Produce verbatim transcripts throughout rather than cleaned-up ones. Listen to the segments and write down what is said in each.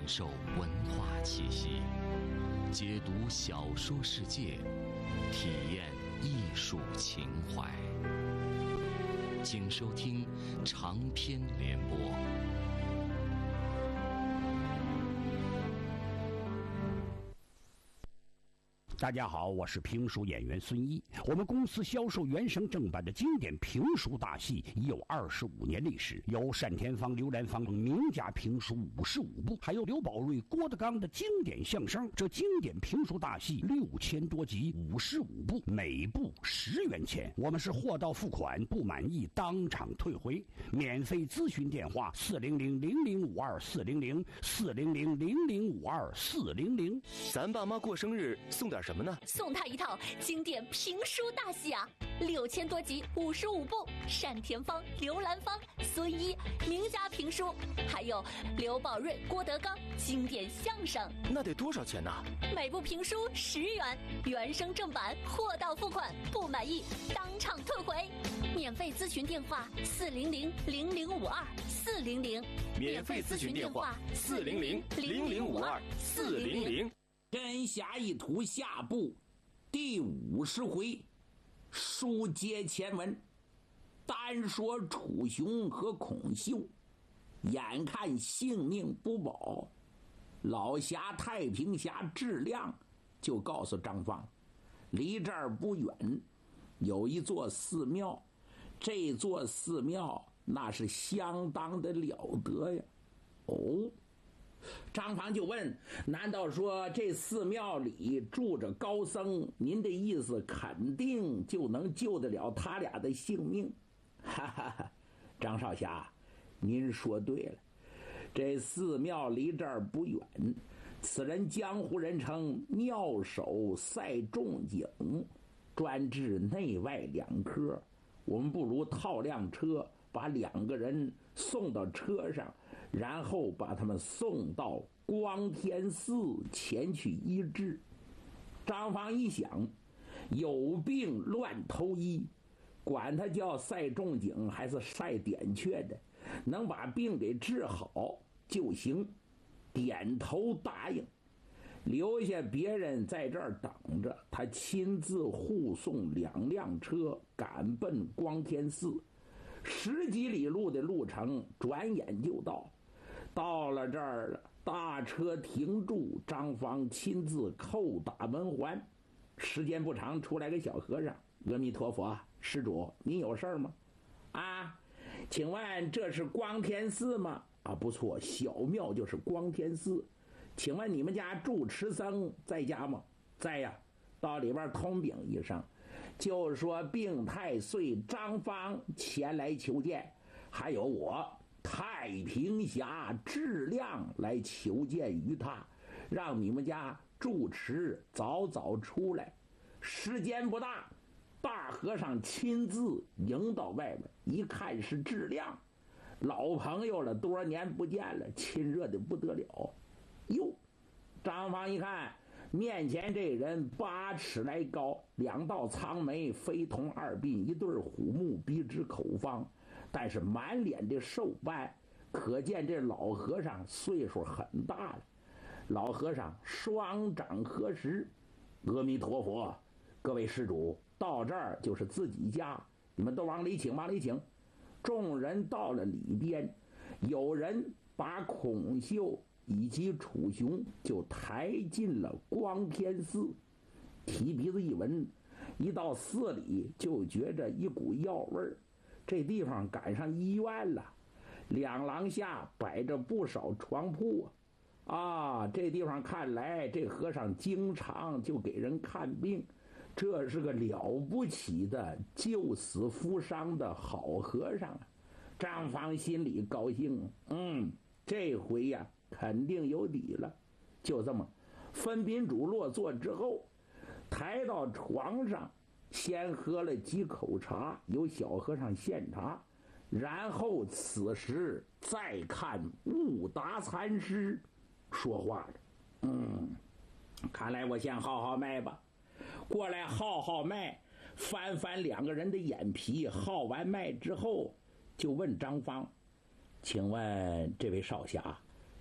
受文化气息，解读小说世界，体验艺术情怀。请收听长篇联播。 大家好，我是评书演员孙一。我们公司销售原声正版的经典评书大戏已有二十五年历史，有单田芳、刘兰芳等名家评书五十五部，还有刘宝瑞、郭德纲的经典相声。这经典评书大戏六千多集，五十五部，每部十元钱。我们是货到付款，不满意当场退回。免费咨询电话：四零零零零五二四零零四零零零零五二四零零。 咱爸妈过生日送点什么呢？ 送他一套经典评书大戏啊，六千多集，五十五部，单田芳、刘兰芳、孙一名家评书，还有刘宝瑞、郭德纲经典相声。 那得多少钱呢？ 每部评书十元，原声正版，货到付款，不满意当场退回。免费咨询电话：四零零零零五二四零零。 免费咨询电话：四零零零零五二四零零。 真侠一图下部第五十回，书接前文。单说楚雄和孔秀眼看性命不保，老侠太平侠质量就告诉张放，离这儿不远有一座寺庙，这座寺庙那是相当的了得呀。哦，张放就问，难道说这寺庙里住着高僧，您的意思肯定就能救得了他俩的性命？哈哈哈，张少侠，您说对了，这寺庙离这儿不远，此人江湖人称妙手赛仲景，专治内外两科。我们不如套辆车，把两个人送到车上，然后把他们送到光天寺前去医治。张放一想，有病乱投医，管他叫赛仲景还是赛点雀的，能把病给治好就行，点头答应，留下别人在这儿等着，他亲自护送两辆车赶奔光天寺。十几里路的路程转眼就到，到了这儿了，大车停住，张放亲自叩打门环。时间不长，出来个小和尚：阿弥陀佛，施主，您有事吗？啊，请问这是光天寺吗？啊，不错，小庙就是光天寺。请问你们家住持僧在家吗？在呀。到里边通禀一声，就说病太岁张放前来求见，还有我太平侠质量来求见于他，让你们家住持早早出来。时间不大，大和尚亲自迎到外面，一看是质量，老朋友了，多年不见了，亲热的不得了。哟，张放一看面前这人八尺来高，两道苍眉，非同二鬓，一对虎目，鼻直口方，但是满脸的瘦斑，可见这老和尚岁数很大了。老和尚双掌合十：阿弥陀佛，各位施主，到这儿就是自己家，你们都往里请，往里请。众人到了里边，有人把孔秀以及楚雄就抬进了光天寺。提鼻子一闻，一到寺里就觉着一股药味儿，这地方赶上医院了，两廊下摆着不少床铺啊，这地方看来这和尚经常就给人看病，这是个了不起的救死扶伤的好和尚啊。张放心里高兴，嗯，这回呀肯定有底了。就这么分宾主落座之后，抬到床上，先喝了几口茶，由小和尚献茶，然后此时再看悟达禅师说话了。嗯，看来我先号号脉吧。过来号号脉，翻翻两个人的眼皮，号完脉之后就问张放，请问这位少侠，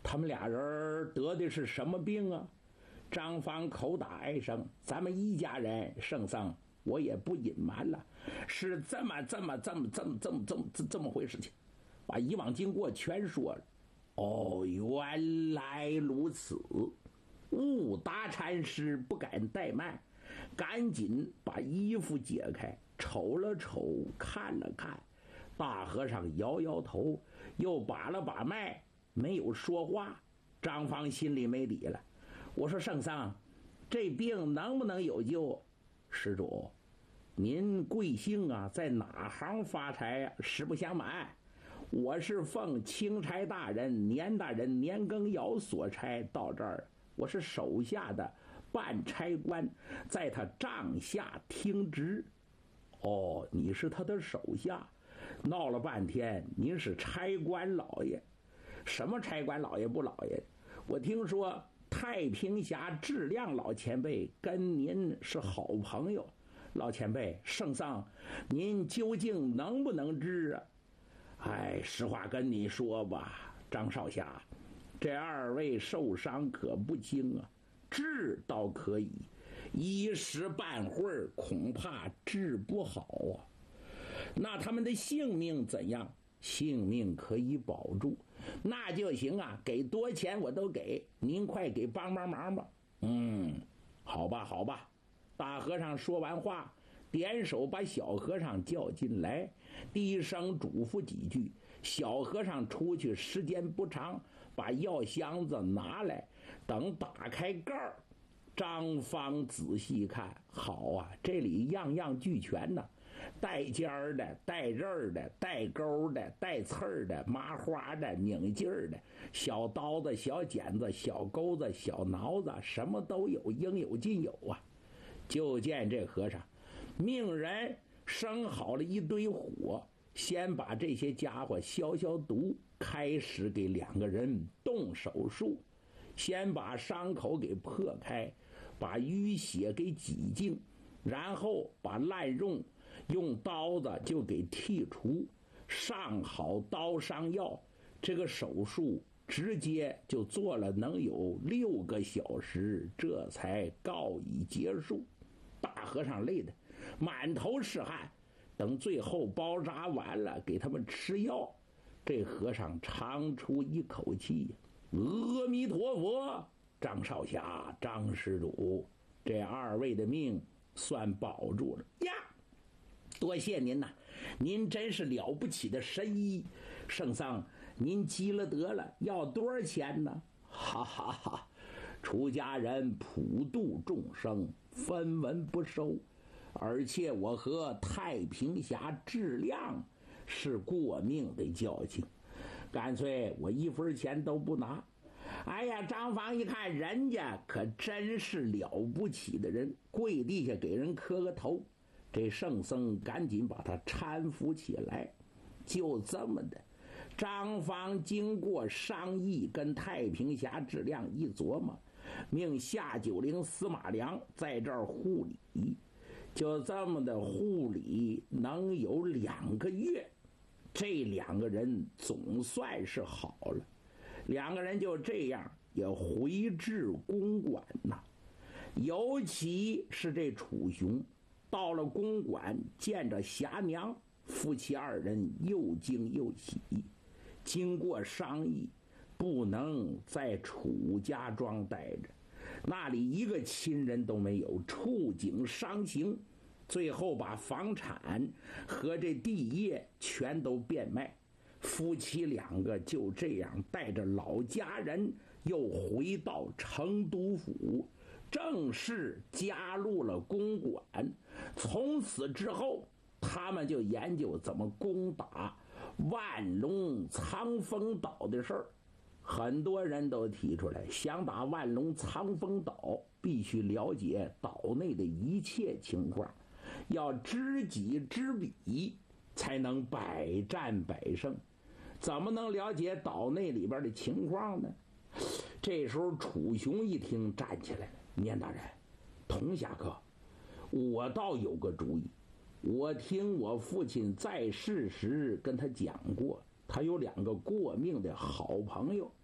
他们俩人得的是什么病啊？张芳口打哀声，咱们一家人，圣上我也不隐瞒了，是这么这么这么这么这么这么这么回事情，把以往经过全说了。哦，原来如此。悟达禅师不敢怠慢，赶紧把衣服解开，瞅了瞅，看了看。大和尚摇摇头，又把了把脉，没有说话。张芳心里没底了。我说圣上，这病能不能有救？施主，您贵姓啊？在哪行发财啊？实不相瞒，我是奉钦差大人年大人年羹尧所差到这儿，我是手下的办差官，在他帐下听职。哦，你是他的手下？闹了半天，您是差官老爷？什么差官老爷不老爷？我听说太平峡质量老前辈跟您是好朋友。老前辈，圣上，您究竟能不能治啊？哎，实话跟你说吧，张少侠，这二位受伤可不轻啊，治倒可以，一时半会儿恐怕治不好啊。那他们的性命怎样？性命可以保住，那就行啊，给多钱我都给，您快给帮帮忙吧。嗯，好吧好吧。大和尚说完话，点手把小和尚叫进来，低声嘱咐几句。小和尚出去时间不长，把药箱子拿来，等打开盖儿，张芳仔细看，好啊，这里样样俱全呢，带尖儿的，带刃儿的，带钩的，带刺儿的，麻花的，拧劲儿的，小刀子，小剪子，小钩子，小挠子，什么都有，应有尽有啊。就见这和尚命人生好了一堆火，先把这些家伙消消毒，开始给两个人动手术。先把伤口给破开，把淤血给挤净，然后把烂肉用刀子就给剔除，上好刀伤药。这个手术直接就做了能有六个小时，这才告以结束。大和尚累得满头是汗，等最后包扎完了，给他们吃药，这和尚长出一口气，阿弥陀佛，张少侠，张施主，这二位的命算保住了呀！多谢您呐，您真是了不起的神医。圣上，您积了德了，要多少钱呢？哈哈哈，出家人普度众生，分文不收，而且我和太平峡质量是过命的交情，干脆我一分钱都不拿。哎呀，张芳一看人家可真是了不起的人，跪地下给人磕个头。这圣僧赶紧把他搀扶起来。就这么的，张芳经过商议，跟太平峡质量一琢磨，命夏九龄司马良在这儿护理。就这么的护理能有两个月，这两个人总算是好了。两个人就这样也回至公馆呐。尤其是这楚雄到了公馆，见着霞娘，夫妻二人又惊又喜。经过商议，不能在楚家庄待着，那里一个亲人都没有，触景伤情。最后把房产和这地业全都变卖，夫妻两个就这样带着老家人又回到成都府，正式加入了公馆。从此之后，他们就研究怎么攻打万隆苍峰岛的事儿。很多人都提出来，想打万隆苍峰岛，必须了解岛内的一切情况，要知己知彼，才能百战百胜。怎么能了解岛内里边的情况呢？这时候楚雄一听，站起来了：“年大人，童侠客，我倒有个主意。我听我父亲在世时跟他讲过，他有两个过命的好朋友，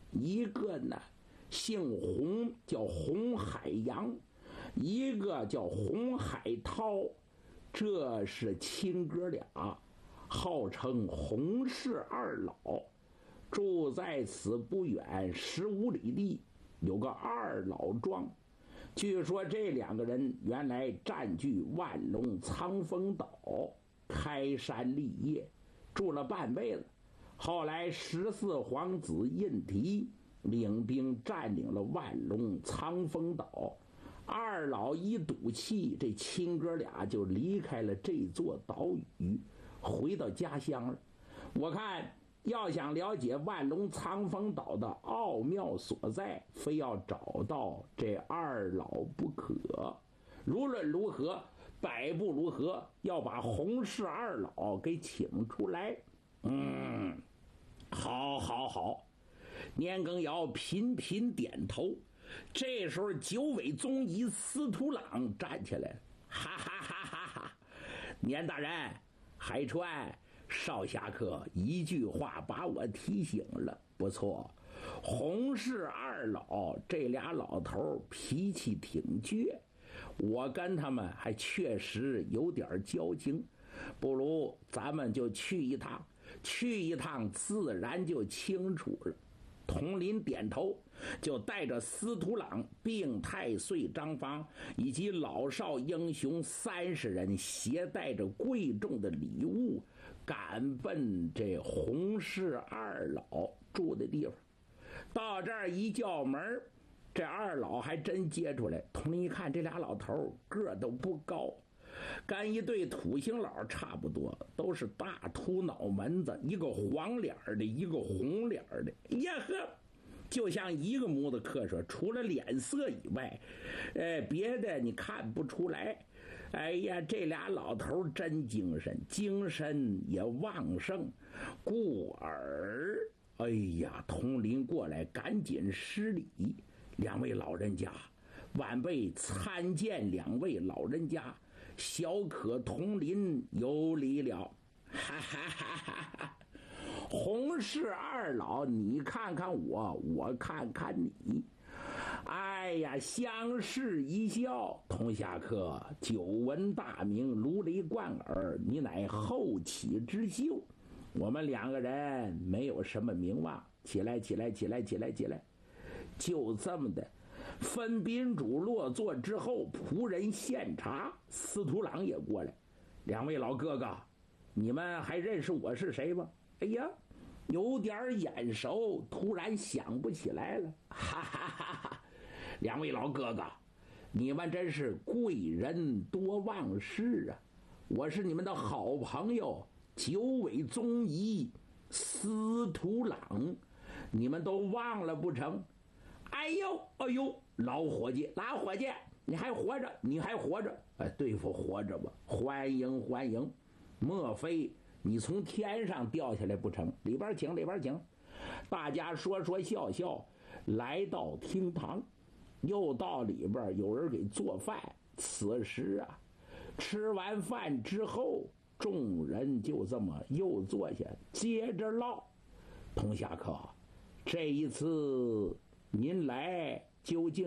一个呢姓洪，叫洪海洋，一个叫洪海涛，这是亲哥俩，号称洪氏二老，住在此不远十五里地，有个二老庄。据说这两个人原来占据万隆苍峰岛，开山立业，住了半辈子。后来十四皇子胤禔领兵占领了万隆苍峰岛，二老一赌气，这亲哥俩就离开了这座岛屿，回到家乡了。我看要想了解万隆苍峰岛的奥妙所在，非要找到这二老不可。无论如何，百步如何，要把洪氏二老给请出来。嗯，好好好。年羹尧频频点头。这时候九尾宗仪司徒朗站起来了，哈哈哈哈哈！年大人，海川少侠客一句话把我提醒了，不错，洪氏二老这俩老头脾气挺倔，我跟他们还确实有点交情，不如咱们就去一趟，去一趟自然就清楚了。统领点头，就带着司徒朗、并太岁张方以及老少英雄三十人，携带着贵重的礼物，赶奔这洪氏二老住的地方。到这儿一叫门，这二老还真接出来。统领一看，这俩老头个都不高，跟一对土星佬差不多，都是大秃脑门子，一个黄脸的，一个红脸的。呀呵，就像一个模子刻出，除了脸色以外，呃，别的你看不出来。哎呀，这俩老头真精神，精神也旺盛，故而，哎呀，统领过来赶紧施礼，两位老人家，晚辈参见两位老人家。小可统领有礼了，哈哈哈哈哈！洪氏二老，你看看我，我看看你，哎呀，相视一笑。童侠客，久闻大名，如雷贯耳，你乃后起之秀。我们两个人没有什么名望，起来，起来，起来，起来，起来，就这么的。分宾主落座之后，仆人献茶，司徒朗也过来。两位老哥哥，你们还认识我是谁吗？哎呀，有点眼熟，突然想不起来了。哈哈哈哈！两位老哥哥，你们真是贵人多忘事啊！我是你们的好朋友九尾宗仪司徒朗，你们都忘了不成？哎呦哎呦，老伙计，老伙计，你还活着，你还活着，哎，对付活着吧，欢迎欢迎。莫非你从天上掉下来不成？里边请，里边请。大家说说笑笑，来到厅堂，又到里边有人给做饭。此时啊，吃完饭之后，众人就这么又坐下，接着唠。童侠客，这一次您来究竟